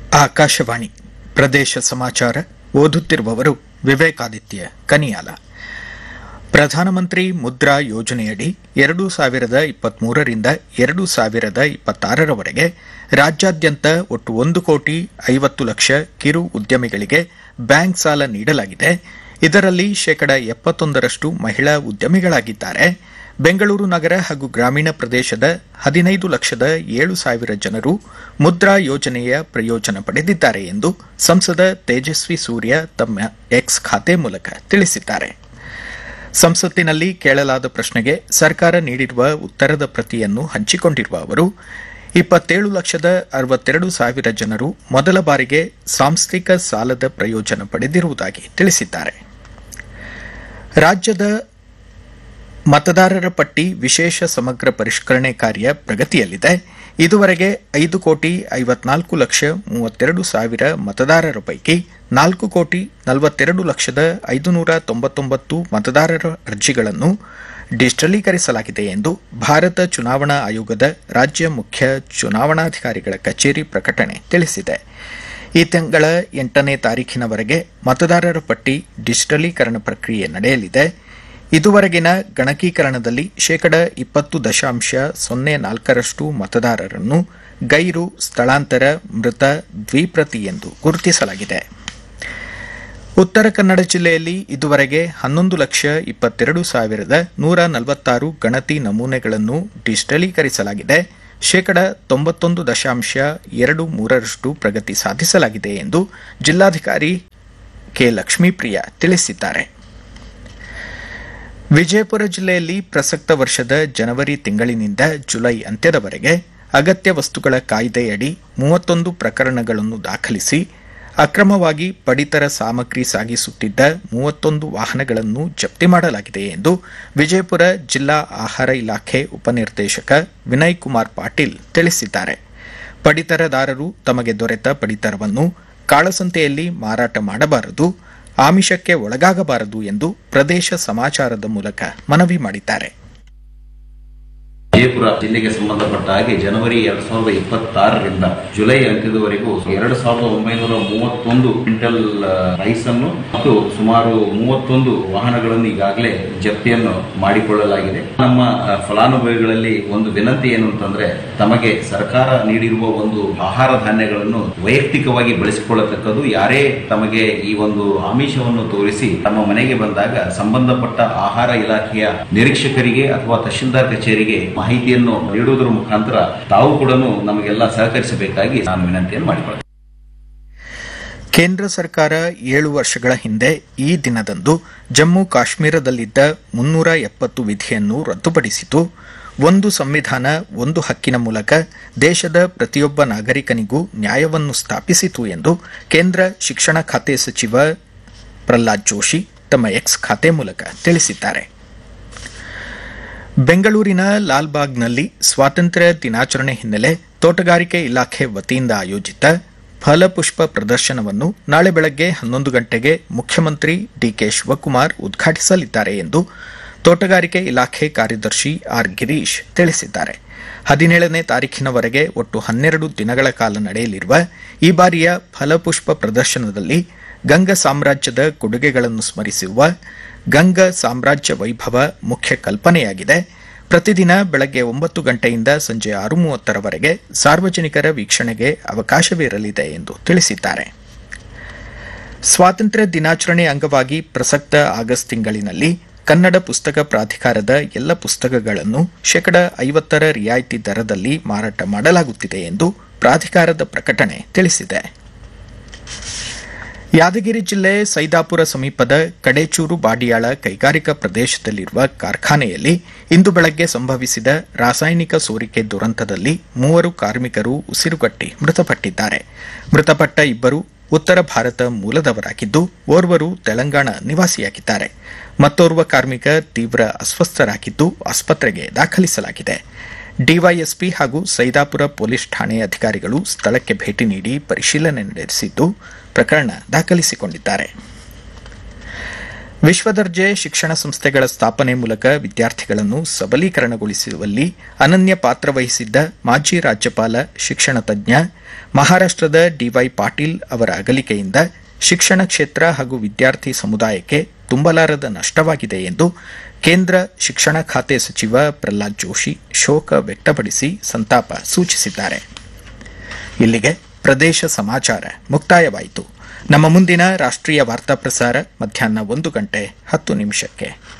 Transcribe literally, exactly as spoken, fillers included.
ಆಕಾಶವಾಣಿ ಪ್ರದೇಶ ಸಮಾಚಾರ ಓದುತ್ತಿರುವವರು ವಿವೇಕಾದಿತ್ಯ ಕನಿಯಾಲ. ಪ್ರಧಾನಮಂತ್ರಿ ಮುದ್ರಾ ಯೋಜನೆಯಡಿ ಎರಡು ಸಾವಿರದ ಇಪ್ಪತ್ಮೂರರಿಂದ ಎರಡು ಸಾವಿರದ ಇಪ್ಪತ್ತಾರರವರೆಗೆ ರಾಜ್ಯಾದ್ಯಂತ ಒಟ್ಟು ಒಂದು ಕೋಟಿ ಐವತ್ತು ಲಕ್ಷ ಕಿರು ಉದ್ಯಮಿಗಳಿಗೆ ಬ್ಯಾಂಕ್ ಸಾಲ ನೀಡಲಾಗಿದೆ. ಇದರಲ್ಲಿ ಶೇಕಡ ಎಪ್ಪತ್ತೊಂದರಷ್ಟು ಮಹಿಳಾ ಉದ್ಯಮಿಗಳಾಗಿದ್ದಾರೆ. ಬೆಂಗಳೂರು ನಗರ ಹಾಗೂ ಗ್ರಾಮೀಣ ಪ್ರದೇಶದ ಹದಿನೈದು ಲಕ್ಷದ ಏಳು ಸಾವಿರ ಜನರು ಮುದ್ರಾ ಯೋಜನೆಯ ಪ್ರಯೋಜನ ಪಡೆದಿದ್ದಾರೆ ಎಂದು ಸಂಸದ ತೇಜಸ್ವಿ ಸೂರ್ಯ ತಮ್ಮ ಎಕ್ಸ್ ಖಾತೆ ಮೂಲಕ ತಿಳಿಸಿದ್ದಾರೆ. ಸಂಸತ್ತಿನಲ್ಲಿ ಕೇಳಲಾದ ಪ್ರಶ್ನೆಗೆ ಸರ್ಕಾರ ನೀಡಿರುವ ಉತ್ತರದ ಪ್ರತಿಯನ್ನು ಹಂಚಿಕೊಂಡಿರುವ ಅವರು ಇಪ್ಪತ್ತೇಳು ಲಕ್ಷದ ಅರವತ್ತೆರಡು ಸಾವಿರ ಜನರು ಮೊದಲ ಬಾರಿಗೆ ಸಾಂಸ್ಥಿಕ ಸಾಲದ ಪ್ರಯೋಜನ ಪಡೆದಿರುವುದಾಗಿ ತಿಳಿಸಿದ್ದಾರೆ. ರಾಜ್ಯದ ಮತದಾರರ ಪಟ್ಟಿ ವಿಶೇಷ ಸಮಗ್ರ ಪರಿಷ್ಕರಣೆ ಕಾರ್ಯ ಪ್ರಗತಿಯಲ್ಲಿದೆ. ಇದುವರೆಗೆ ಐದು ಕೋಟಿ ಐವತ್ನಾಲ್ಕು ಲಕ್ಷ ಮೂವತ್ತೆರಡು ಸಾವಿರ ಮತದಾರರ ಪೈಕಿ ನಾಲ್ಕು ಕೋಟಿ ನಲವತ್ತೆರಡು ಲಕ್ಷದ ಐದುನೂರ ತೊಂಬತ್ತೊಂಬತ್ತು ಮತದಾರರ ಅರ್ಜಿಗಳನ್ನು ಡಿಜಿಟಲೀಕರಿಸಲಾಗಿದೆ ಎಂದು ಭಾರತ ಚುನಾವಣಾ ಆಯೋಗದ ರಾಜ್ಯ ಮುಖ್ಯ ಚುನಾವಣಾಧಿಕಾರಿಗಳ ಕಚೇರಿ ಪ್ರಕಟಣೆ ತಿಳಿಸಿದೆ. ಈ ತಿಂಗಳ ಎಂಟನೇ ತಾರೀಖಿನವರೆಗೆ ಮತದಾರರ ಪಟ್ಟಿ ಡಿಜಿಟಲೀಕರಣ ಪ್ರಕ್ರಿಯೆ ನಡೆಯಲಿದೆ. ಇದುವರೆಗಿನ ಗಣಕೀಕರಣದಲ್ಲಿ ಶೇಕಡ ಇಪ್ಪತ್ತು ದಶಾಂಶ ಸೊನ್ನೆ ನಾಲ್ಕರಷ್ಟು ಮತದಾರರನ್ನು ಗೈರು, ಸ್ಥಳಾಂತರ, ಮೃತ, ದ್ವಿಪ್ರತಿ ಎಂದು ಗುರುತಿಸಲಾಗಿದೆ. ಉತ್ತರ ಕನ್ನಡ ಜಿಲ್ಲೆಯಲ್ಲಿ ಇದುವರೆಗೆ ಹನ್ನೊಂದು ಲಕ್ಷ ಇಪ್ಪತ್ತೆರಡು ಸಾವಿರದ ನೂರ ನಲವತ್ತಾರು ಗಣತಿ ನಮೂನೆಗಳನ್ನು ಡಿಜಿಟಲೀಕರಿಸಲಾಗಿದೆ. ಶೇಕಡ ತೊಂಬತ್ತೊಂದು ದಶಾಂಶ ಎರಡು ಮೂರರಷ್ಟು ಪ್ರಗತಿ ಸಾಧಿಸಲಾಗಿದೆ ಎಂದು ಜಿಲ್ಲಾಧಿಕಾರಿ ಕೆ ಲಕ್ಷ್ಮೀಪ್ರಿಯ ತಿಳಿಸಿದ್ದಾರೆ. ವಿಜಯಪುರ ಜಿಲ್ಲೆಯಲ್ಲಿ ಪ್ರಸಕ್ತ ವರ್ಷದ ಜನವರಿ ತಿಂಗಳಿನಿಂದ ಜುಲೈ ಅಂತ್ಯದವರೆಗೆ ಅಗತ್ಯ ವಸ್ತುಗಳ ಕಾಯ್ದೆಯಡಿ ಮೂವತ್ತೊಂದು ಪ್ರಕರಣಗಳನ್ನು ದಾಖಲಿಸಿ ಅಕ್ರಮವಾಗಿ ಪಡಿತರ ಸಾಮಗ್ರಿ ಸಾಗಿಸುತ್ತಿದ್ದ ಮೂವತ್ತೊಂದು ವಾಹನಗಳನ್ನು ಜಪ್ತಿ ಮಾಡಲಾಗಿದೆ ಎಂದು ವಿಜಯಪುರ ಜಿಲ್ಲಾ ಆಹಾರ ಇಲಾಖೆ ಉಪನಿರ್ದೇಶಕ ವಿನಯ್ ಕುಮಾರ್ ಪಾಟೀಲ್ ತಿಳಿಸಿದ್ದಾರೆ. ಪಡಿತರದಾರರು ತಮಗೆ ದೊರೆತ ಪಡಿತರವನ್ನು ಕಾಳಸಂತೆಯಲ್ಲಿ ಮಾರಾಟ ಮಾಡಬಾರದು, ಆಮಿಷಕ್ಕೆ ಒಳಗಾಗಬಾರದು ಎಂದು ಪ್ರದೇಶ ಸಮಾಚಾರದ ಮೂಲಕ ಮನವಿ ಮಾಡಿದ್ದಾರೆ. ವಿಜಯಪುರ ಜಿಲ್ಲೆಗೆ ಸಂಬಂಧಪಟ್ಟ ಹಾಗೆ ಜನವರಿ ಎರಡ್ ಸಾವಿರದ ಇಪ್ಪತ್ತಾರರಿಂದ ಜುಲೈ ಅಂತ್ಯದವರೆಗೂ ಎರಡು ಸಾವಿರದ ಒಂಬೈನೂರ ಮೂವತ್ತೊಂದು ಕ್ವಿಂಟಲ್ ರೈಸ್ ಅನ್ನು ಮತ್ತು ಸುಮಾರು ಮೂವತ್ತೊಂದು ವಾಹನಗಳನ್ನು ಈಗಾಗಲೇ ಜಪ್ತಿಯನ್ನು ಮಾಡಿಕೊಳ್ಳಲಾಗಿದೆ. ನಮ್ಮ ಫಲಾನುಭವಿಗಳಲ್ಲಿ ಒಂದು ವಿನಂತಿ ಏನು ಅಂತಂದ್ರೆ, ತಮಗೆ ಸರ್ಕಾರ ನೀಡಿರುವ ಒಂದು ಆಹಾರ ಧಾನ್ಯಗಳನ್ನು ವೈಯಕ್ತಿಕವಾಗಿ ಬಳಸಿಕೊಳ್ಳತಕ್ಕದ್ದು. ಯಾರೇ ತಮಗೆ ಈ ಒಂದು ಆಮಿಷವನ್ನು ತೋರಿಸಿ ತಮ್ಮ ಮನೆಗೆ ಬಂದಾಗ ಸಂಬಂಧಪಟ್ಟ ಆಹಾರ ಇಲಾಖೆಯ ನಿರೀಕ್ಷಕರಿಗೆ ಅಥವಾ ತಹಶೀಲ್ದಾರ್ ಕಚೇರಿಗೆ ಮಾಹಿತಿಯನ್ನು ನೀಡುವುದರ ಮುಖಾಂತರ ತಾವು ಕೂಡ ನಮಗೆಲ್ಲ ಸಹಕರಿಸಬೇಕಾಗಿ ನಾನು ವಿನಂತಿಯನ್ನು ಮಾಡಿಕೊಳ್ಳುತ್ತೇನೆ. ಕೇಂದ್ರ ಸರ್ಕಾರ ಏಳು ವರ್ಷಗಳ ಹಿಂದೆ ಈ ದಿನದಂದು ಜಮ್ಮು ಕಾಶ್ಮೀರದಲ್ಲಿದ್ದ ಮುನ್ನೂರ ಎಪ್ಪತ್ತು ವಿಧಿಯನ್ನು ರದ್ದುಪಡಿಸಿತು. ಒಂದು ಸಂವಿಧಾನ ಒಂದು ಹಕ್ಕಿನ ಮೂಲಕ ದೇಶದ ಪ್ರತಿಯೊಬ್ಬ ನಾಗರಿಕನಿಗೂ ನ್ಯಾಯವನ್ನು ಸ್ಥಾಪಿಸಿತು ಎಂದು ಕೇಂದ್ರ ಶಿಕ್ಷಣ ಖಾತೆ ಸಚಿವ ಪ್ರಹ್ಲಾದ್ ಜೋಶಿ ತಮ್ಮ ಎಕ್ಸ್ ಖಾತೆ ಮೂಲಕ ತಿಳಿಸಿದ್ದಾರೆ. ಬೆಂಗಳೂರಿನ ಲಾಲ್ಬಾಗ್ನಲ್ಲಿ ಸ್ವಾತಂತ್ರ್ಯ ದಿನಾಚರಣೆ ಹಿನ್ನೆಲೆ ತೋಟಗಾರಿಕೆ ಇಲಾಖೆ ವತಿಯಿಂದ ಆಯೋಜಿತ ಫಲಪುಷ್ಪ ಪ್ರದರ್ಶನವನ್ನು ನಾಳೆ ಬೆಳಗ್ಗೆ ಹನ್ನೊಂದು ಗಂಟೆಗೆ ಮುಖ್ಯಮಂತ್ರಿ ಡಿಕೆ ಶಿವಕುಮಾರ್ ಉದ್ಘಾಟಿಸಲಿದ್ದಾರೆ ಎಂದು ತೋಟಗಾರಿಕೆ ಇಲಾಖೆ ಕಾರ್ಯದರ್ಶಿ ಆರ್ ಗಿರೀಶ್ ತಿಳಿಸಿದ್ದಾರೆ. ಹದಿನೇಳನೇ ತಾರೀಖಿನವರೆಗೆ ಒಟ್ಟು ಹನ್ನೆರಡು ದಿನಗಳ ಕಾಲ ನಡೆಯಲಿರುವ ಈ ಬಾರಿಯ ಫಲಪುಷ್ಪ ಪ್ರದರ್ಶನದಲ್ಲಿ ಗಂಗ ಸಾಮ್ರಾಜ್ಯದ ಕೊಡುಗೆಗಳನ್ನು ಸ್ಮರಿಸುವ ಗಂಗ ಸಾಮ್ರಾಜ್ಯ ವೈಭವ ಮುಖ್ಯ ಕಲ್ಪನೆಯಾಗಿದೆ. ಪ್ರತಿದಿನ ಬೆಳಗ್ಗೆ ಒಂಬತ್ತು ಗಂಟೆಯಿಂದ ಸಂಜೆ ಆರು ಮೂವತ್ತರವರೆಗೆ ಸಾರ್ವಜನಿಕರ ವೀಕ್ಷಣೆಗೆ ಅವಕಾಶವಿರಲಿದೆ ಎಂದು ತಿಳಿಸಿದ್ದಾರೆ. ಸ್ವಾತಂತ್ರ್ಯ ದಿನಾಚರಣೆ ಅಂಗವಾಗಿ ಪ್ರಸಕ್ತ ಆಗಸ್ಟ್ ತಿಂಗಳಿನಲ್ಲಿ ಕನ್ನಡ ಪುಸ್ತಕ ಪ್ರಾಧಿಕಾರದ ಎಲ್ಲ ಪುಸ್ತಕಗಳನ್ನು ಶೇಕಡ ಐವತ್ತರ ರಿಯಾಯಿತಿ ದರದಲ್ಲಿ ಮಾರಾಟ ಮಾಡಲಾಗುತ್ತಿದೆ ಎಂದು ಪ್ರಾಧಿಕಾರದ ಪ್ರಕಟಣೆ ತಿಳಿಸಿದೆ. ಯಾದಗಿರಿ ಜಿಲ್ಲೆ ಸೈದಾಪುರ ಸಮೀಪದ ಕಡೇಚೂರು ಬಾಡಿಯಾಳ ಕೈಗಾರಿಕಾ ಪ್ರದೇಶದಲ್ಲಿರುವ ಕಾರ್ಖಾನೆಯಲ್ಲಿ ಇಂದು ಬೆಳಗ್ಗೆ ಸಂಭವಿಸಿದ ರಾಸಾಯನಿಕ ಸೋರಿಕೆ ದುರಂತದಲ್ಲಿ ಮೂವರು ಕಾರ್ಮಿಕರು ಉಸಿರುಗಟ್ಟಿ ಮೃತಪಟ್ಟಿದ್ದಾರೆ. ಮೃತಪಟ್ಟ ಇಬ್ಬರು ಉತ್ತರ ಭಾರತ ಮೂಲದವರಾಗಿದ್ದು ಓರ್ವರು ತೆಲಂಗಾಣ ನಿವಾಸಿಯಾಗಿದ್ದಾರೆ. ಮತ್ತೋರ್ವ ಕಾರ್ಮಿಕ ತೀವ್ರ ಅಸ್ವಸ್ಥರಾಗಿದ್ದು ಆಸ್ಪತ್ರೆಗೆ ದಾಖಲಿಸಲಾಗಿದೆ. ಡಿವೈಎಸ್ಪಿ ಹಾಗೂ ಸೈದಾಪುರ ಪೊಲೀಸ್ ಠಾಣೆ ಅಧಿಕಾರಿಗಳು ಸ್ಥಳಕ್ಕೆ ಭೇಟಿ ನೀಡಿ ಪರಿಶೀಲನೆ ನಡೆಸಿದ್ದು ಪ್ರಕರಣ ದಾಖಲಿಸಿಕೊಂಡಿದ್ದಾರೆ. ವಿಶ್ವದರ್ಜೆ ಶಿಕ್ಷಣ ಸಂಸ್ಥೆಗಳ ಸ್ಥಾಪನೆ ಮೂಲಕ ವಿದ್ಯಾರ್ಥಿಗಳನ್ನು ಸಬಲೀಕರಣಗೊಳಿಸುವಲ್ಲಿ ಅನನ್ಯ ಪಾತ್ರ ವಹಿಸಿದ್ದ ಮಾಜಿ ರಾಜ್ಯಪಾಲ ಶಿಕ್ಷಣ ತಜ್ಞ ಮಹಾರಾಷ್ಟದ ಡಿವೈ ಪಾಟೀಲ್ ಅವರ ಅಗಲಿಕೆಯಿಂದ ಶಿಕ್ಷಣ ಕ್ಷೇತ್ರ ಹಾಗೂ ವಿದ್ಯಾರ್ಥಿ ಸಮುದಾಯಕ್ಕೆ ತುಂಬಲಾರದ ನಷ್ಟವಾಗಿದೆ ಎಂದು ಕೇಂದ್ರ ಶಿಕ್ಷಣ ಖಾತೆ ಸಚಿವ ಪ್ರಹ್ಲಾದ್ ಜೋಶಿ ಶೋಕ ವ್ಯಕ್ತಪಡಿಸಿ ಸಂತಾಪ ಸೂಚಿಸಿದ್ದಾರೆ. ಇಲ್ಲಿಗೆ ಪ್ರದೇಶ ಸಮಾಚಾರ ಮುಕ್ತಾಯವಾಯಿತು. ನಮ್ಮ ಮುಂದಿನ ರಾಷ್ಟ್ರೀಯ ವಾರ್ತಾ ಪ್ರಸಾರ ಮಧ್ಯಾಹ್ನ ಒಂದು ಗಂಟೆ ಹತ್ತು ನಿಮಿಷಕ್ಕೆ.